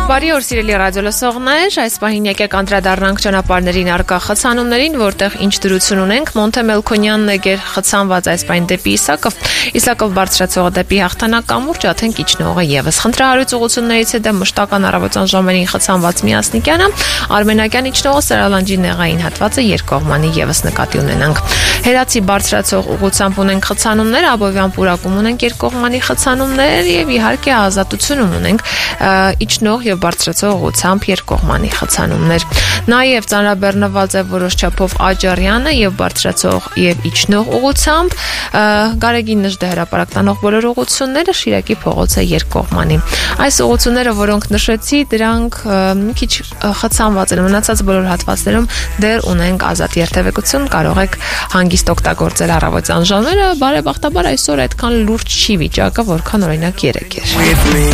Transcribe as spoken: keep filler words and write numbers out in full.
Բարի օր սիրելի ռադիոլսողներ, այս պահին եկեք անդրադառնանք ճանապարհներին առկա խցանումներին, որտեղ ինչ դրություն ունենք։ Մոնթե Մելքոնյանն է գեր խցանված այս պահին դեպի Իսակով, Իսակով բարձրացողը դեպի Հաղթանակ կամուրջ, Աթենք իջնողը եւս։ Խնդրահարույց ուղղություններից է դա մշտական առավոտյան ժամերին խցանված Միասնիկյանը, Արմենակյան իջնողը Սարալանջի նեղային հատվածը երկկողմանի եւս նկատի ունենանք։ Հերացի բարձրացող ուղղությամբ ունենք խցանումներ, Աբովյան պուրակում ունենք երկկողմանի խցանումներ եւ իհարկե Ազատությունում ունենք իջնող եւ բարձրացող ուղղությամբ երկկողմանի խցանումներ։ Նաեւ ծանրաբեռնված է որոշ չափով Աջարյանը եւ բարձրացող եւ իջնող ուղղությամբ Գարեգին Նժդե հրապարակ տանող բոլոր ուղղությունները Շիրակի փողոցը երկկողմանի։ Այս ուղղությունները, որոնք նշեցի, դրանք մի քիչ խցանված են, մնացած բոլոր հատվածներում դեռ ունենք ազատ երթևեկություն, կարող եք հանգիստ օգտագործել առավոտյան ժամերը, բարեբախտաբար այսօր այդքան լուրջ չի վիճակը, որքան օրինակ երեկ էր։